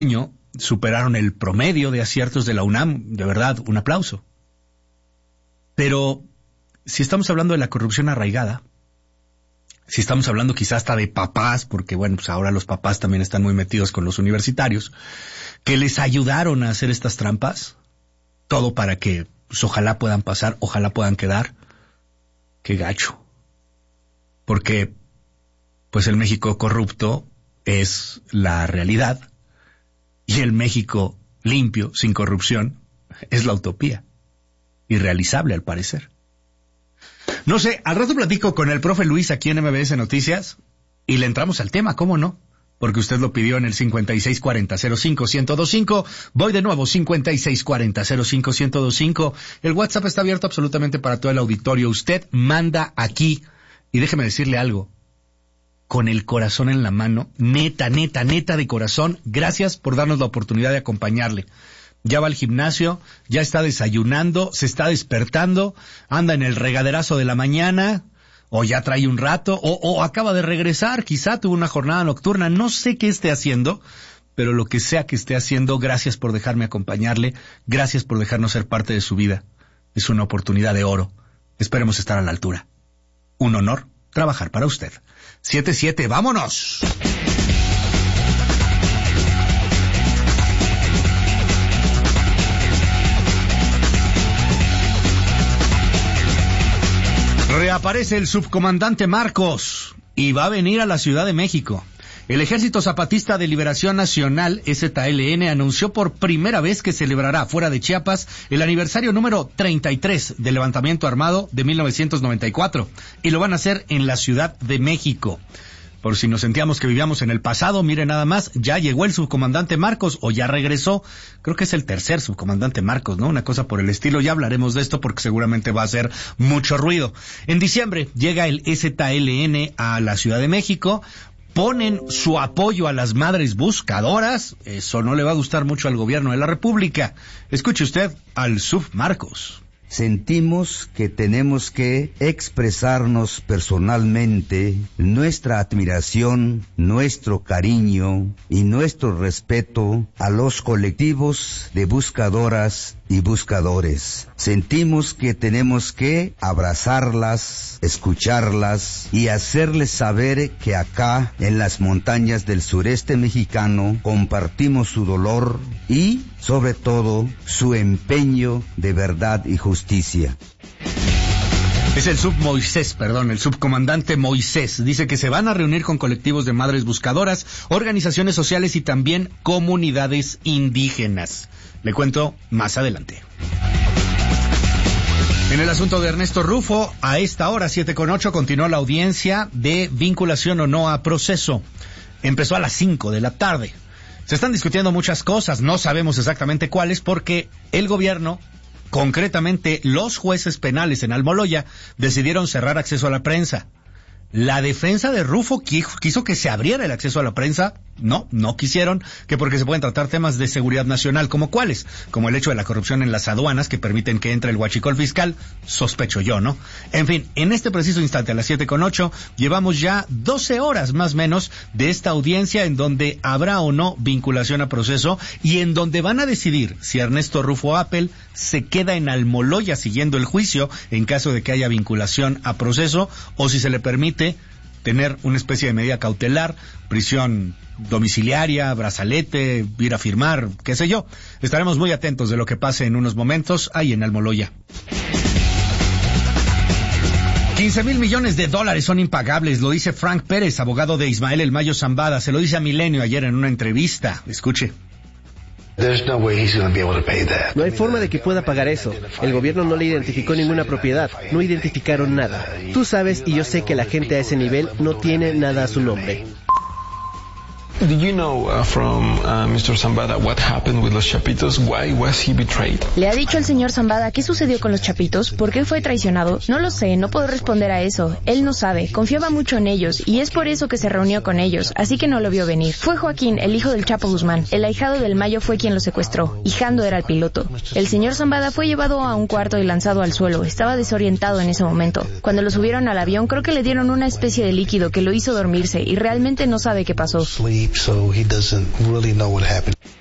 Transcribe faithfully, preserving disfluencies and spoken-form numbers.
año superaron el promedio de aciertos de la UNAM, de verdad, un aplauso. Pero si estamos hablando de la corrupción arraigada, si estamos hablando quizás hasta de papás, porque bueno, pues ahora los papás también están muy metidos con los universitarios, que les ayudaron a hacer estas trampas, todo para que pues, ojalá puedan pasar, ojalá puedan quedar, qué gacho. Porque pues el México corrupto es la realidad y el México limpio, sin corrupción, es la utopía, irrealizable al parecer. No sé, al rato platico con el profe Luis aquí en M B S Noticias y le entramos al tema, ¿cómo no? Porque usted lo pidió en el cincuenta y seis cuarenta cero cinco ciento veinticinco. Voy de nuevo, cincuenta y seis cuarenta cero cinco ciento veinticinco. El WhatsApp está abierto absolutamente para todo el auditorio. Usted manda aquí y déjeme decirle algo. Con el corazón en la mano, neta, neta, neta de corazón, gracias por darnos la oportunidad de acompañarle. Ya va al gimnasio, ya está desayunando, se está despertando, anda en el regaderazo de la mañana, o ya trae un rato, o, o acaba de regresar, quizá tuvo una jornada nocturna, no sé qué esté haciendo, pero lo que sea que esté haciendo, gracias por dejarme acompañarle, gracias por dejarnos ser parte de su vida. Es una oportunidad de oro. Esperemos estar a la altura. Un honor trabajar para usted. siete siete, ¡vámonos! Reaparece el subcomandante Marcos y va a venir a la Ciudad de México. El Ejército Zapatista de Liberación Nacional, E Z L N, anunció por primera vez que celebrará fuera de Chiapas el aniversario número treinta y tres del levantamiento armado de mil novecientos noventa y cuatro, y lo van a hacer en la Ciudad de México. Por si nos sentíamos que vivíamos en el pasado, mire nada más, ya llegó el subcomandante Marcos, o ya regresó, creo que es el tercer subcomandante Marcos, ¿no? Una cosa por el estilo, ya hablaremos de esto porque seguramente va a hacer mucho ruido. En diciembre llega el E Z L N a la Ciudad de México, ponen su apoyo a las madres buscadoras, eso no le va a gustar mucho al gobierno de la República. Escuche usted al sub Marcos. Sentimos que tenemos que expresarnos personalmente nuestra admiración, nuestro cariño y nuestro respeto a los colectivos de buscadoras y buscadores. Sentimos que tenemos que abrazarlas, escucharlas y hacerles saber que acá en las montañas del sureste mexicano compartimos su dolor y, sobre todo, su empeño de verdad y justicia. Es el sub Moisés, perdón, el subcomandante Moisés. Dice que se van a reunir con colectivos de madres buscadoras, organizaciones sociales y también comunidades indígenas. Le cuento más adelante. En el asunto de Ernesto Rufo, a esta hora, siete con ocho, continuó la audiencia de vinculación o no a proceso. Empezó a las cinco de la tarde. Se están discutiendo muchas cosas, no sabemos exactamente cuáles, porque el gobierno, concretamente los jueces penales en Almoloya, decidieron cerrar acceso a la prensa. La defensa de Rufo quiso que se abriera el acceso a la prensa. No, no quisieron, que porque se pueden tratar temas de seguridad nacional, ¿como cuáles? Como el hecho de la corrupción en las aduanas que permiten que entre el huachicol fiscal, sospecho yo, ¿no? En fin, en este preciso instante, a las siete con ocho, llevamos ya doce horas más o menos de esta audiencia en donde habrá o no vinculación a proceso y en donde van a decidir si Ernesto Rufo Appel se queda en Almoloya siguiendo el juicio en caso de que haya vinculación a proceso o si se le permite tener una especie de medida cautelar, prisión domiciliaria, brazalete, ir a firmar, qué sé yo. Estaremos muy atentos de lo que pase en unos momentos ahí en Almoloya. quince mil millones de dólares son impagables, lo dice Frank Pérez, abogado de Ismael El Mayo Zambada. Se lo dice a Milenio ayer en una entrevista. Escuche. No hay forma de que pueda pagar eso. El gobierno no le identificó ninguna propiedad, no identificaron nada. Tú sabes y yo sé que la gente a ese nivel no tiene nada a su nombre. Do you know uh, from uh, mister Zambada what happened with los Chapitos? Why was he betrayed? ¿Le ha dicho al señor Zambada qué sucedió con los Chapitos? ¿Por qué fue traicionado? No lo sé, no puedo responder a eso. Él no sabe, confiaba mucho en ellos y es por eso que se reunió con ellos, así que no lo vio venir. Fue Joaquín, el hijo del Chapo Guzmán. El ahijado del Mayo fue quien lo secuestró y Jando era el piloto. El señor Zambada fue llevado a un cuarto y lanzado al suelo. Estaba desorientado en ese momento. Cuando lo subieron al avión, creo que le dieron una especie de líquido que lo hizo dormirse y realmente no sabe qué pasó. So he doesn't really know what happened.